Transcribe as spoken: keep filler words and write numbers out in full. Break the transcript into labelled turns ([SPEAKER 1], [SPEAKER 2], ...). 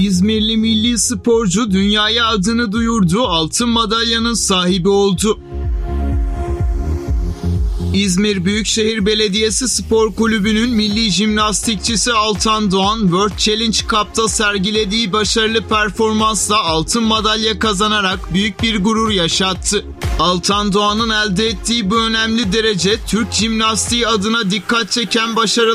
[SPEAKER 1] İzmirli milli sporcu dünyaya adını duyurdu, altın madalyanın sahibi oldu. İzmir Büyükşehir Belediyesi Spor Kulübü'nün milli jimnastikçisi Altan Doğan, World Challenge Cup'ta sergilediği başarılı performansla altın madalya kazanarak büyük bir gurur yaşattı. Altan Doğan'ın elde ettiği bu önemli derece, Türk jimnastiği adına dikkat çeken başarı